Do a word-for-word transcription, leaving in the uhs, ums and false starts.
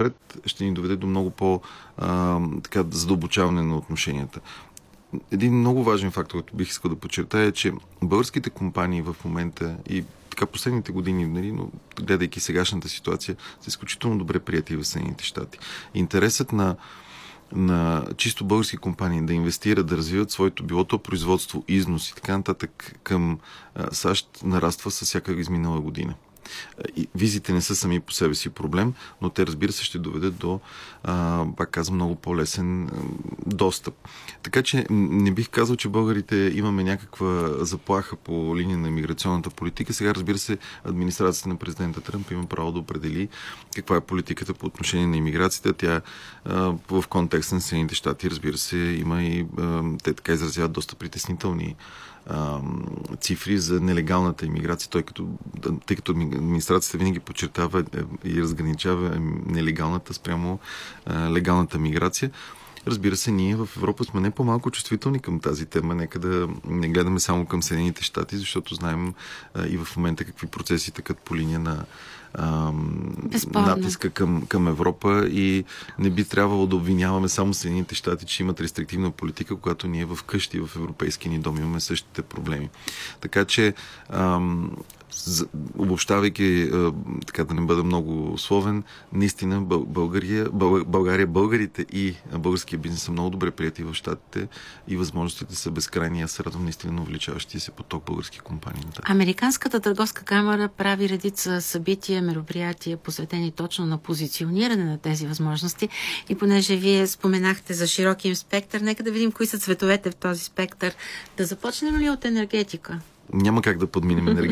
разговарят, ще ни доведе до много по а, така, задълбочаване на отношенията. Един много важен фактор, който бих искал да подчертая, е, че българските компании в момента и така последните години, нали, но гледайки сегашната ситуация, са изключително добре прияти в Съединените щати. Интересът на на чисто български компании да инвестират, да развиват своето билото производство, износ и така нататък към а, САЩ нараства с всяка изминала година. И визите не са сами по себе си проблем, но те, разбира се, ще доведат до, а, пак казвам, много по-лесен а, достъп. Така че не бих казал, че българите имаме някаква заплаха по линия на миграционната политика. Сега, разбира се, администрацията на президента Тръмп има право да определи каква е политиката по отношение на имиграцията. Тя а, в контекста на Съединените щати, разбира се, има и а, те така изразяват доста притеснителни цифри за нелегалната имиграция, тъй като, тъй като администрацията винаги подчертава и разграничава нелегалната спрямо а, легалната миграция. Разбира се, ние в Европа сме не по-малко чувствителни към тази тема. Нека да не гледаме само към Съединените щати, защото знаем а, и в момента какви процеси тъкат по линия на а, натиска към, към Европа и не би трябвало да обвиняваме само Съединените щати, че имат рестриктивна политика, когато ние в къщи, в европейски ни дом имаме същите проблеми. Така че а, обобщавайки, така да не бъда много условен, наистина България, България, българите и българския бизнес са много добре прияти в щатите и възможностите са безкрайни. Аз се радвам наистина на увеличаващия се поток български компании. Американската търговска камара прави редица събития, мероприятия, посветени точно на позициониране на тези възможности. И понеже вие споменахте за широкия спектър, нека да видим кои са цветовете в този спектър. Да започнем ли от енергетика? Няма как да подминем енергетика.